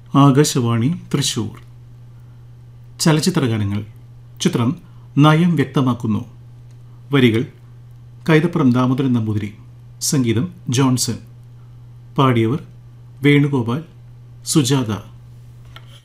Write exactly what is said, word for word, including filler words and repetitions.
ആകാശവാണി തൃശൂർ. ചലച്ചിത്രഗാനങ്ങൾ. ചിത്രം നയം വ്യക്തമാക്കുന്നു. വരികൾ കൈതപ്പുറം ദാമോദരൻ നമ്പൂതിരി. സംഗീതം ജോൺസൺ. പാടിയവർ വേണുഗോപാൽ, സുജാത.